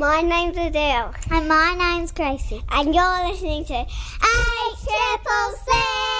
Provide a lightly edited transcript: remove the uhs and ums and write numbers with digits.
My name's Adele. And my name's Gracie. And you're listening to 8CCC.